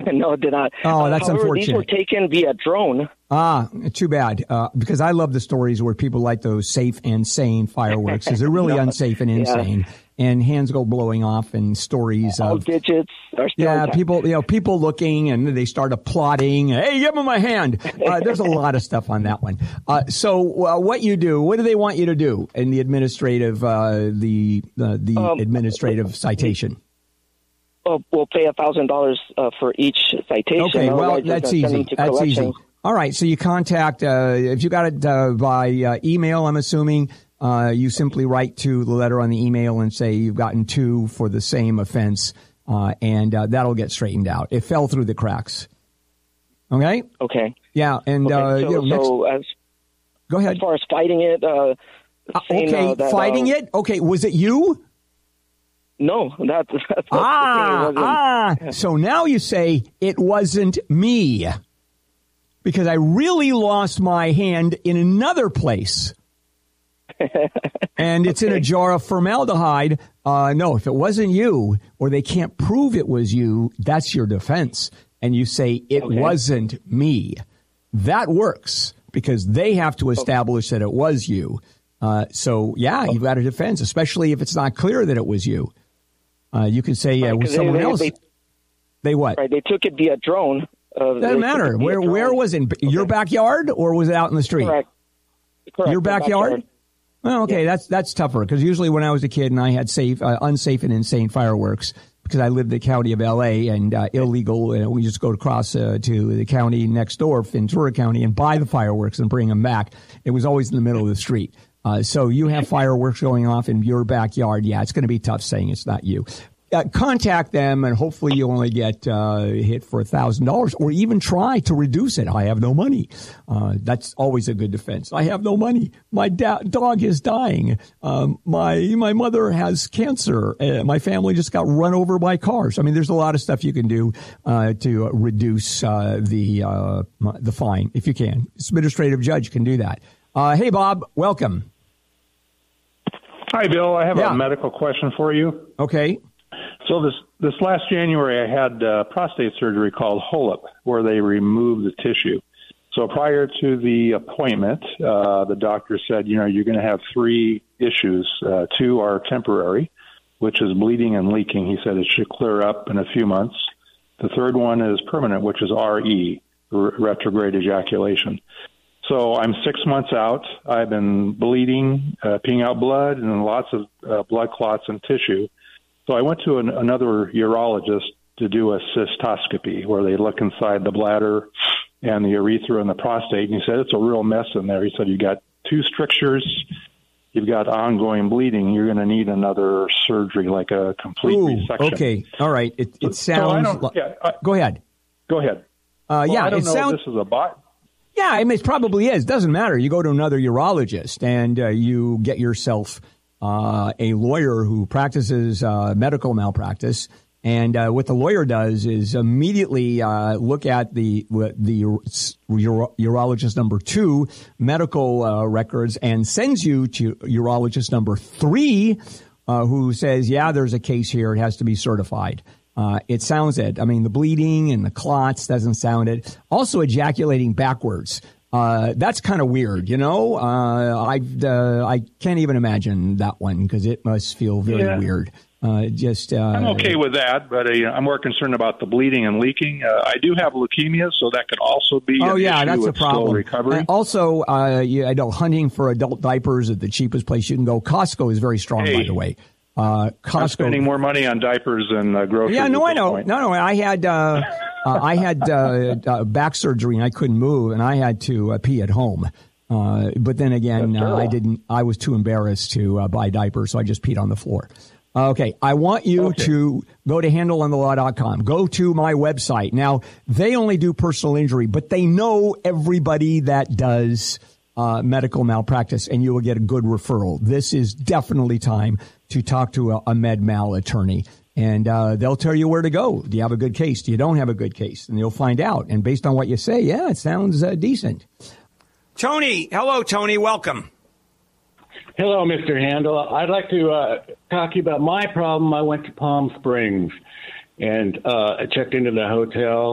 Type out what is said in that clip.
No, did not. Oh, that's however, unfortunate. These were taken via drone. Too bad. Because I love the stories where people like those safe and sane fireworks, because they're really unsafe and insane. And hands go blowing off, and stories all of digits are still intact. people looking, and they start applauding. Hey, give him a hand. There's a lot of stuff on that one. So what you do? What do they want you to do in the administrative administrative citation? We'll pay $1,000 for each citation. Okay, well, that's easy. That's easy. All right, so you contact, if you got it by email, I'm assuming, you simply write to the letter on the email and say you've gotten 2 for the same offense, and that'll get straightened out. It fell through the cracks. Okay? Okay. Yeah, and go ahead. As far as fighting it, fighting it? Okay, was it you? No, that's the thing. So now you say it wasn't me because I really lost my hand in another place. And it's in a jar of formaldehyde. No, if it wasn't you or they can't prove it was you, that's your defense. And you say it wasn't me. That works because they have to establish that it was you. You've got a defense, especially if it's not clear that it was you. You can say, it was someone else. They what? Right, they took it via drone. Doesn't matter. Where was it? Your backyard, or was it out in the street? Correct. Your backyard? Well, okay, that's tougher, because usually when I was a kid and I had unsafe and insane fireworks, because I lived in the county of L.A. and illegal, we just go across to the county next door, Ventura County, and buy the fireworks and bring them back. It was always in the middle of the street. So you have fireworks going off in your backyard. Yeah, it's going to be tough saying it's not you. Contact them, and hopefully you only get hit for $1,000, or even try to reduce it. I have no money. That's always a good defense. I have no money. My dog is dying. My mother has cancer. My family just got run over by cars. I mean, there's a lot of stuff you can do to reduce the fine if you can. Administrative judge can do that. Hey, Bob, welcome. Hi, Bill. I have a medical question for you. Okay. So this last January, I had prostate surgery called HOLEP, where they removed the tissue. So prior to the appointment, the doctor said, you're going to have 3 issues. 2 are temporary, which is bleeding and leaking. He said it should clear up in a few months. The third one is permanent, which is RE, retrograde ejaculation. So I'm 6 months out. I've been bleeding, peeing out blood, and lots of blood clots and tissue. So I went to another urologist to do a cystoscopy, where they look inside the bladder and the urethra and the prostate. And he said, it's a real mess in there. He said, you got 2 strictures, you've got ongoing bleeding. You're going to need another surgery, like a complete resection. Okay. All right. It sounds go ahead. Go ahead. I don't know if this is a bot. Yeah, I mean, it probably is. Doesn't matter. You go to another urologist and you get yourself a lawyer who practices medical malpractice. And what the lawyer does is immediately look at the urologist number 2 medical records and sends you to urologist number 3, who says, there's a case here. It has to be certified. It sounds it. I mean, the bleeding and the clots doesn't sound it. Also ejaculating backwards. That's kind of weird, I can't even imagine that one, because it must feel very weird. I'm okay with that, but I'm more concerned about the bleeding and leaking. I do have leukemia, so that could also be an issue that's a problem. Slow recovery. Also, I know hunting for adult diapers at the cheapest place you can go. Costco is very strong, by the way. Costco. I'm spending more money on diapers than groceries. Yeah, no, I know. No, I had back surgery and I couldn't move, and I had to pee at home. But then again, I was too embarrassed to buy diapers, so I just peed on the floor. Okay, I want you to go to handleonthelaw.com. Go to my website. Now, they only do personal injury, but they know everybody that does medical malpractice, and you will get a good referral. This is definitely time to talk to a med mal attorney, and they'll tell you where to go. Do you have a good case? Do you don't have a good case? And you'll find out. And based on what you say, it sounds decent. Tony. Hello, Tony. Welcome. Hello, Mr. Handel. I'd like to talk to you about my problem. I went to Palm Springs and I checked into the hotel.